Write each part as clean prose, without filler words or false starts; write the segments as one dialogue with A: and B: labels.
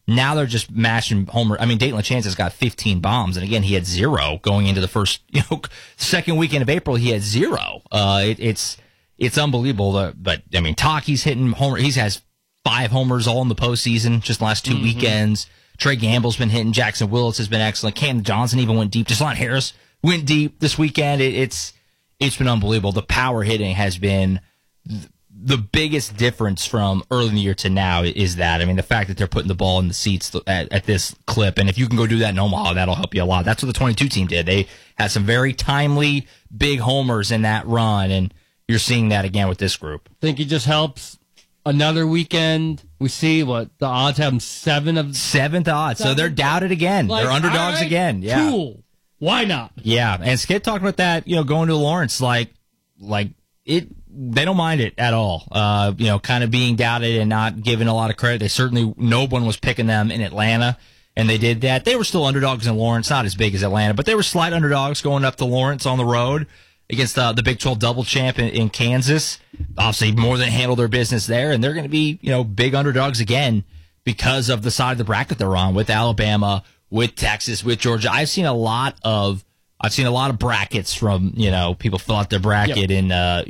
A: Now they're just mashing homer. I mean, Dayton LeChance's got 15 bombs, and again, he had 0 going into the first, second weekend of April. He had 0. It's unbelievable. But I mean, Taki's hitting homer. He has 5 homers all in the postseason, just the last 2 weekends. Trey Gamble's been hitting. Jackson Willis has been excellent. Cam Johnson even went deep. Deshaun Harris went deep this weekend. It's been unbelievable. The power hitting has been the biggest difference from early in the year to now is that. I mean, the fact that they're putting the ball in the seats at this clip, and if you can go do that in Omaha, that'll help you a lot. That's what the 22 team did. They had some very timely big homers in that run, and you're seeing that again with this group.
B: I think it just helps. Another weekend, we see what the odds have them
A: 7th odds. So they're doubted again. They're underdogs again. Yeah.
B: Cool. Why not?
A: Yeah. And Skid talked about that, going to Lawrence, they don't mind it at all. Kind of being doubted and not given a lot of credit. No one was picking them in Atlanta, and they did that. They were still underdogs in Lawrence, not as big as Atlanta, but they were slight underdogs going up to Lawrence on the road against the Big 12 double champ in Kansas. Obviously, more than handled their business there, and they're going to be, big underdogs again because of the side of the bracket they're on with Alabama, with Texas, with Georgia. I've seen a lot of brackets from, people fill out their bracket in,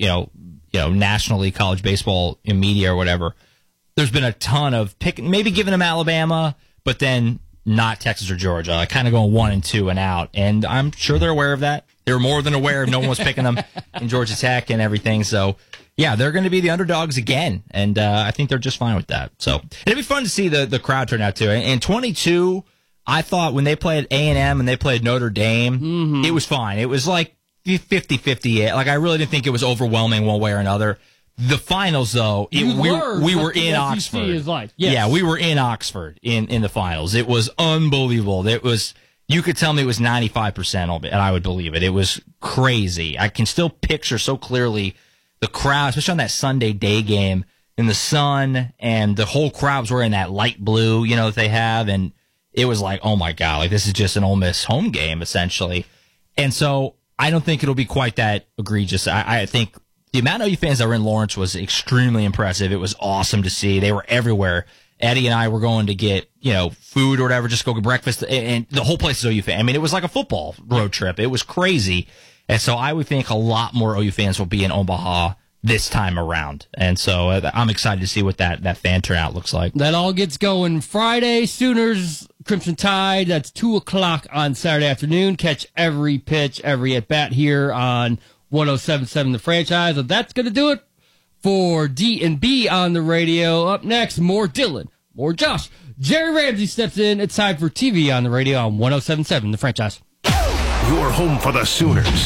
A: National League college baseball in media or whatever. There's been a ton of maybe giving them Alabama, but then not Texas or Georgia, kind of going 1 and 2 and out. And I'm sure they're aware of that. They were more than aware of no one was picking them in Georgia Tech and everything. So, yeah, they're going to be the underdogs again. And I think they're just fine with that. So it'd be fun to see the crowd turn out, too. In 22, I thought when they played A&M and they played Notre Dame, it was fine. It was like 50-50. I really didn't think it was overwhelming one way or another. The finals, though, we were in Oxford.
B: Yes.
A: Yeah, we were in Oxford in the finals. It was unbelievable. You could tell me it was 95% of it, and I would believe it. It was crazy. I can still picture so clearly the crowd, especially on that Sunday day game in the sun, and the whole crowd was wearing that light blue, that they have, and it was like, oh my God, this is just an Ole Miss home game, essentially. And so I don't think it'll be quite that egregious. I think the amount of OU fans that were in Lawrence was extremely impressive. It was awesome to see. They were everywhere. Eddie and I were going to get, food or whatever, just go get breakfast, and the whole place is OU fan. I mean, it was like a football road trip. It was crazy. And so I would think a lot more OU fans will be in Omaha this time around. And so I'm excited to see what that fan turnout looks like.
B: That all gets going Friday. Sooners, Crimson Tide. That's 2:00 on Saturday afternoon. Catch every pitch, every at-bat here on 107.7 The Franchise. So that's going to do it for D&B on the radio. Up next, more Dylan, more Josh. Jerry Ramsey steps in. It's time for TV on the radio on 107.7 The Franchise.
C: Your home for the Sooners.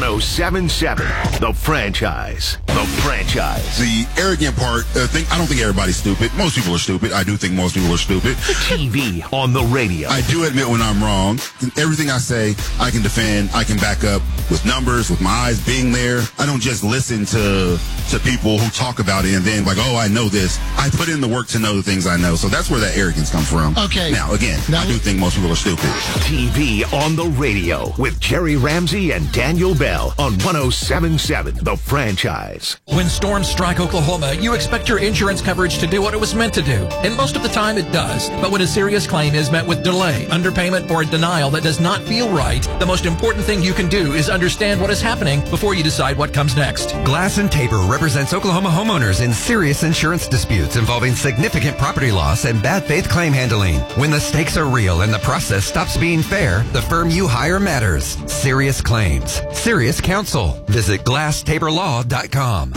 C: 107.7 The Franchise. The Franchise.
D: The arrogant part, I don't think everybody's stupid. Most people are stupid. I do think most people are stupid.
C: TV on the radio.
D: I do admit when I'm wrong. Everything I say, I can defend. I can back up with numbers, with my eyes being there. I don't just listen to people who talk about it and then I know this. I put in the work to know the things I know. So that's where that arrogance comes from.
E: Okay.
D: Now, again, I do think most people are stupid.
C: TV on the radio with Jerry Ramsey and Daniel Bell on 107.7 The Franchise.
F: When storms strike Oklahoma, you expect your insurance coverage to do what it was meant to do. And most of the time it does. But when a serious claim is met with delay, underpayment, or a denial that does not feel right, the most important thing you can do is understand what is happening before you decide what comes next.
G: Glass & Tabor represents Oklahoma homeowners in serious insurance disputes involving significant property loss and bad faith claim handling. When the stakes are real and the process stops being fair, the firm you hire matters. Serious claims. Serious counsel. Visit GlassTaborLaw.com.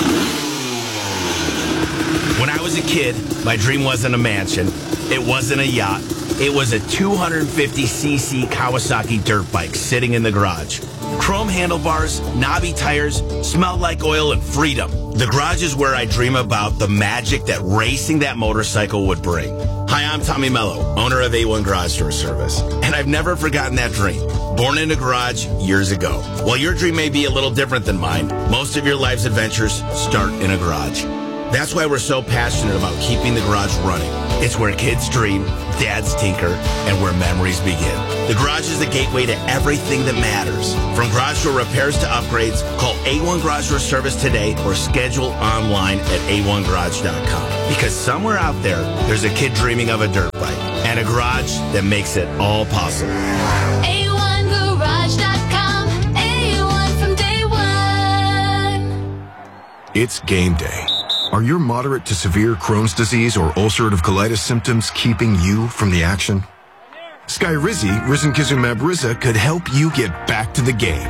H: When I was a kid, my dream wasn't a mansion. It wasn't a yacht. It was a 250cc Kawasaki dirt bike sitting in the garage. Chrome handlebars, knobby tires, smelled like oil and freedom. The garage is where I dream about the magic that racing that motorcycle would bring. Hi, I'm Tommy Mello, owner of A1 Garage Door Service, and I've never forgotten that dream. Born in a garage years ago. While your dream may be a little different than mine, most of your life's adventures start in a garage. That's why we're so passionate about keeping the garage running. It's where kids dream, dads tinker, and where memories begin. The garage is the gateway to everything that matters. From garage door repairs to upgrades, call A1 Garage Door Service today or schedule online at a1garage.com. Because somewhere out there, there's a kid dreaming of a dirt bike. and a garage that makes it all possible.
E: A1Garage.com. A1 from day one.
I: It's game day. Are your moderate to severe Crohn's disease or ulcerative colitis symptoms keeping you from the action? Skyrizi, risankizumab Riza, could help you get back to the game.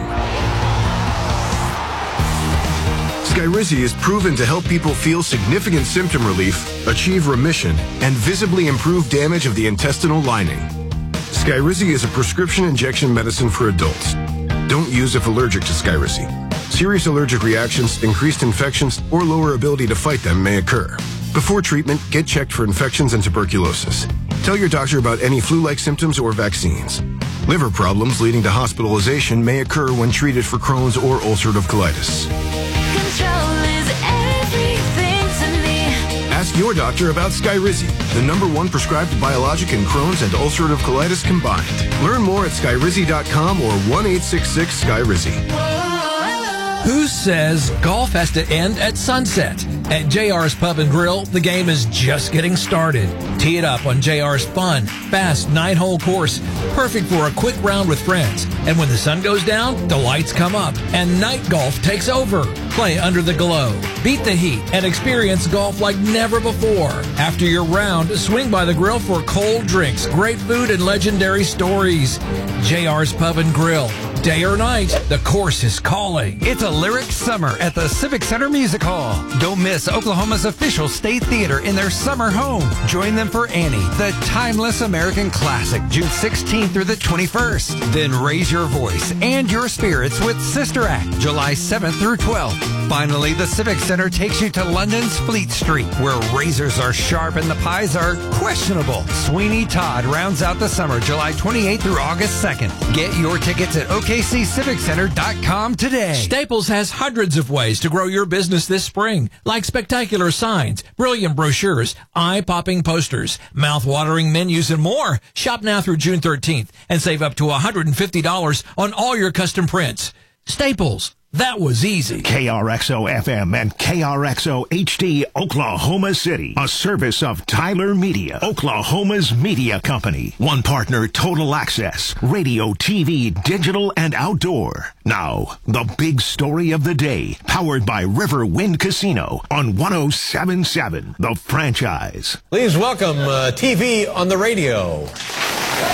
I: Skyrizi is proven to help people feel significant symptom relief, achieve remission, and visibly improve damage of the intestinal lining. Skyrizi is a prescription injection medicine for adults. Don't use if allergic to Skyrizi. Serious allergic reactions, increased infections, or lower ability to fight them may occur. Before treatment, get checked for infections and tuberculosis. Tell your doctor about any flu-like symptoms or vaccines. Liver problems leading to hospitalization may occur when treated for Crohn's or ulcerative colitis.
E: Control is everything to me.
I: Ask your doctor about Skyrizi, the #1 prescribed biologic in Crohn's and ulcerative colitis combined. Learn more at skyrizi.com or 1-866-SKYRIZI.
F: Who says golf has to end at sunset? At JR's Pub and Grill, the game is just getting started. Tee it up on JR's fun, fast 9-hole course, perfect for a quick round with friends. And when the sun goes down, the lights come up and night golf takes over. Play under the glow, beat the heat, and experience golf like never before. After your round, swing by the grill for cold drinks, great food, and legendary stories. JR's Pub and Grill. Day or night, the course is calling.
G: It's a lyric summer at the Civic Center Music Hall. Don't miss Oklahoma's official state theater in their summer home. Join them for Annie, the timeless American classic, June 16th through the 21st. Then raise your voice and your spirits with Sister Act, July 7th through 12th. Finally, the Civic Center takes you to London's Fleet Street, where razors are sharp and the pies are questionable. Sweeney Todd rounds out the summer, July 28th through August 2nd. Get your tickets at OKCCivicCenter.com today.
F: Staples has hundreds of ways to grow your business this spring, like spectacular signs, brilliant brochures, eye-popping posters, mouth-watering menus, and more. Shop now through June 13th and save up to $150 on all your custom prints. Staples. That was easy.
C: KRXO FM and KRXO HD, Oklahoma City. A service of Tyler Media, Oklahoma's media company. One partner, Total Access, radio, TV, digital, and outdoor. Now, the big story of the day, powered by River Wind Casino on 107.7, The Franchise.
J: Please welcome TV on the radio.